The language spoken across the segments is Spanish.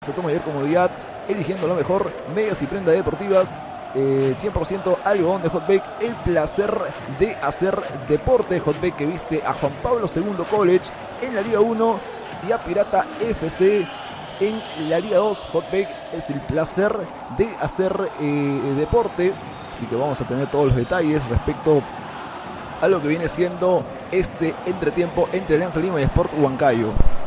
Se toma mayor comodidad, eligiendo lo mejor, medias y prendas deportivas, 100% algodón de Hotbake, el placer de hacer deporte. Hotbake que viste a Juan Pablo II College en la Liga 1 y a Pirata FC en la Liga 2. Hotbake es el placer de hacer deporte, así que vamos a tener todos los detalles respecto a lo que viene siendo este entretiempo entre Alianza Lima y Sport Huancayo.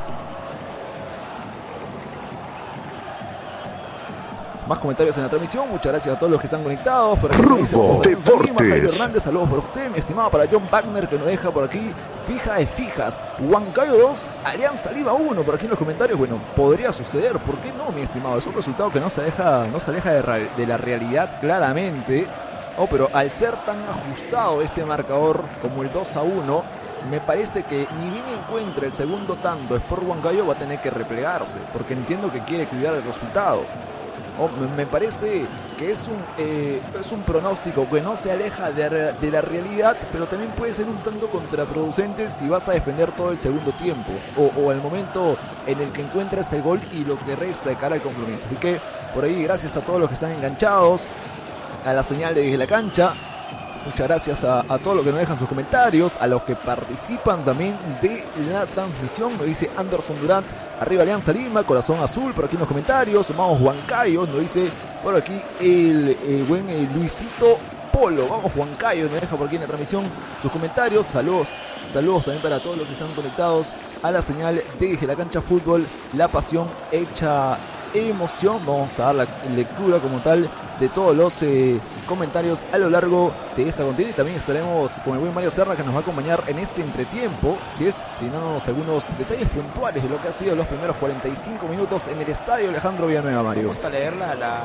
Más comentarios en la transmisión. Muchas gracias a todos los que están conectados. Por aquí Rumbo Deportes. Javier Hernández, saludos para usted, mi estimado. Para John Wagner, que nos deja por aquí fija de fijas. Huancayo 2, Alianza Lima 1. Por aquí en los comentarios, bueno, podría suceder. ¿Por qué no, mi estimado? Es un resultado que no se aleja de la realidad claramente. Oh, pero al ser tan ajustado este marcador como el 2-1, me parece que ni bien encuentre el segundo tanto Sport Huancayo va a tener que replegarse, porque entiendo que quiere cuidar el resultado. Me parece que es un pronóstico que no se aleja de la realidad, pero también puede ser un tanto contraproducente si vas a defender todo el segundo tiempo o el momento en el que encuentras el gol y lo que resta de cara al compromiso. Así que por ahí, gracias a todos los que están enganchados a la señal de Desde la Cancha. Muchas gracias a todos los que nos dejan sus comentarios, a los que participan también de la transmisión. Nos dice Anderson Durant, arriba Alianza Lima, corazón azul, por aquí en los comentarios. Vamos Huancayo, nos dice por aquí el buen Luisito Polo. Vamos Huancayo, nos deja por aquí en la transmisión sus comentarios. Saludos también para todos los que están conectados a la señal de Desde la Cancha Fútbol, la pasión hecha emoción. Vamos a dar la lectura como tal de todos los comentarios a lo largo de esta contienda, y también estaremos con el buen Mario Serra, que nos va a acompañar en este entretiempo, si es brindándonos algunos detalles puntuales de lo que ha sido los primeros 45 minutos en el estadio Alejandro Villanueva. Mario, vamos a leer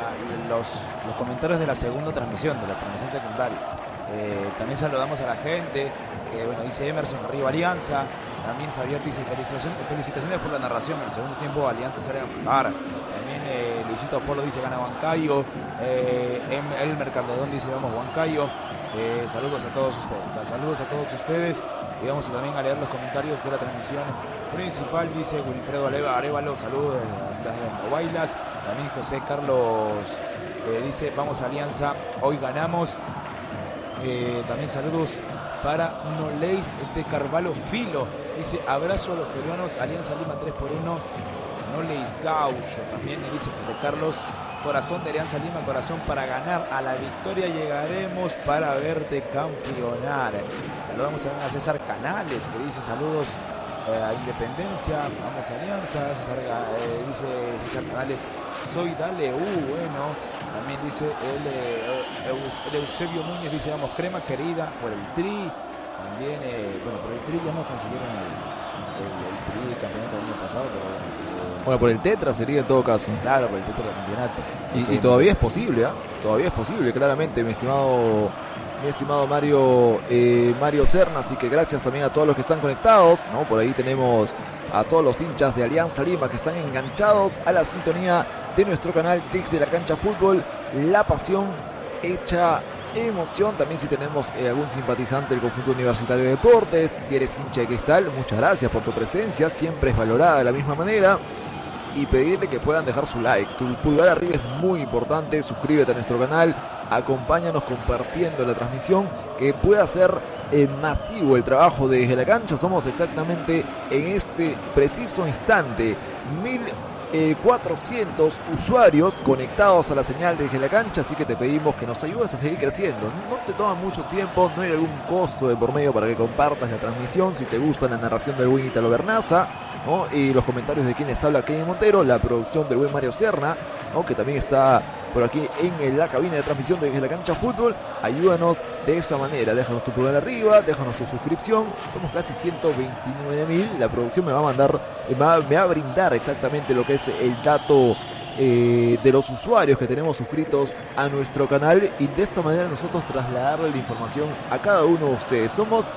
los comentarios de la segunda transmisión, de la transmisión secundaria. También saludamos a la gente que, bueno, dice Emerson, arriba Alianza. También Javier dice felicitaciones por la narración. En el segundo tiempo Alianza sale a empatar. También Luisito Apolo dice gana Huancayo. Elmer Calderón dice vamos Huancayo. Saludos a todos ustedes. Y vamos también a leer los comentarios de la transmisión principal. Dice Wilfredo Arevalo, saludos desde Bailas. También José Carlos dice vamos Alianza, hoy ganamos. También saludos para Noleis de Carvalho Filo, dice abrazo a los peruanos, Alianza Lima 3-1. Noleis Gaucho también le dice José Carlos, corazón de Alianza Lima, corazón para ganar, a la victoria llegaremos para verte campeonar. Saludamos también a César Canales, que dice saludos a Independencia, vamos Alianza. Dice César Canales, soy Dale bueno. También dice el Eusebio Núñez, dice vamos crema querida por el Tri. También, por el Tri ya no consiguieron el Tri campeonato del año pasado, pero bueno, por el Tetra sería en todo caso. Claro, por el Tetra del campeonato. Y todavía es posible, todavía es posible, claramente, mi estimado Mario Serna. Así que gracias también a todos los que están conectados, ¿no? Por ahí tenemos a todos los hinchas de Alianza Lima que están enganchados a la sintonía de nuestro canal Desde la Cancha Fútbol, la pasión hecha emoción. También si tenemos algún simpatizante del conjunto universitario de deportes, si eres hincha de Cristal, muchas gracias por tu presencia, siempre es valorada de la misma manera. Y pedirle que puedan dejar su like, tu pulgar arriba es muy importante. Suscríbete a nuestro canal, acompáñanos compartiendo la transmisión, que pueda ser masivo el trabajo de Desde la Cancha. Somos exactamente en este preciso instante 1400 usuarios conectados a la señal de Desde la Cancha, así que te pedimos que nos ayudes a seguir creciendo. No te toma mucho tiempo, no hay algún costo de por medio para que compartas la transmisión. Si te gusta la narración del buen Italo Bernaza, ¿no? Y los comentarios de quien les habla, Kevin Montero, la producción del buen Mario Serna, ¿no? Que también está por aquí en la cabina de transmisión de Desde la Cancha Fútbol. Ayúdanos de esa manera, déjanos tu pulgar arriba, déjanos tu suscripción. Somos casi 129.000. La producción me va a brindar exactamente lo que es el dato de los usuarios que tenemos suscritos a nuestro canal, y de esta manera nosotros trasladarle la información a cada uno de ustedes. Somos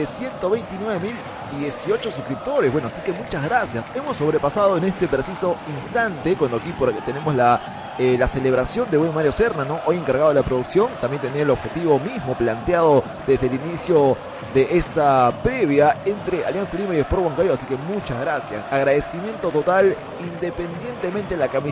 129.018 suscriptores. Bueno, así que muchas gracias. Hemos sobrepasado en este preciso instante, cuando aquí por aquí tenemos la celebración de buen Mario Serna, ¿no? Hoy encargado de la producción. También tenía el objetivo mismo planteado desde el inicio de esta previa entre Alianza Lima y Sport Huancayo. Así que muchas gracias. Agradecimiento total, independientemente de la camiseta